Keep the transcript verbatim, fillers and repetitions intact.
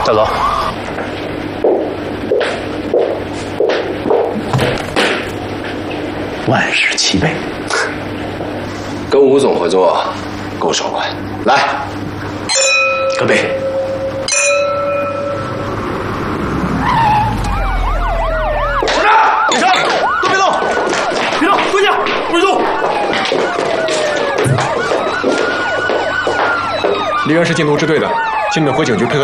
带走。万事齐备， 跟吴总合作够爽快。来， 各位。 黎元是禁毒支队的，请你们回警局配合。